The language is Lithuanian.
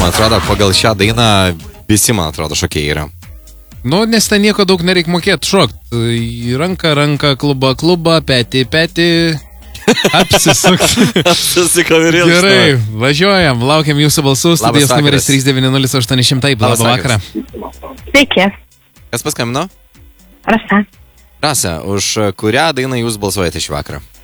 man atrodo, pagal šią dainą visi, man atrodo, šokėjai yra. Nu, nes ten nieko daug nereik mokėti šokti. Ranka, klubą, petį. Apsisukti. Susikavirėl. Gerai, važiuojam, laukiam jūsų balsų. Studijos numeris 390 Labą vakarą. Sveiki. Kas paskambino? Rasa. Rasa, už kurią dainą jūs balsuojate šį vakarą?